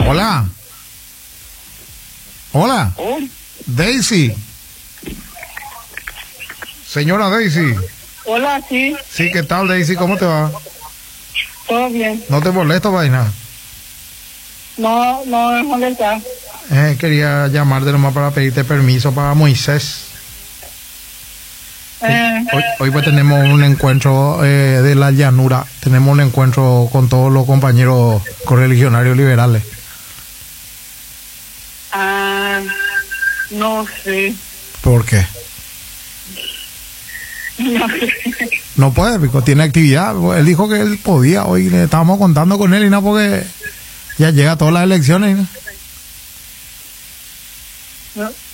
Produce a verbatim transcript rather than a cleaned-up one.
Hola. Hola. Daisy. Señora Daisy. Hola, sí. Sí, ¿qué tal, Daisy? ¿Cómo te va? Todo bien. ¿No te molesta, vaina? No, no es molestar. Eh, quería llamarte nomás para pedirte permiso para Moisés. Eh, Hoy, hoy pues tenemos un encuentro eh, de la llanura. Tenemos un encuentro con todos los compañeros correligionarios liberales. ah, no sé. ¿Por qué? No sé. No puede, Pico, tiene actividad. Él dijo que él podía. Hoy le estábamos contando con él y nada, porque ya llega a todas las elecciones. ¿No? No.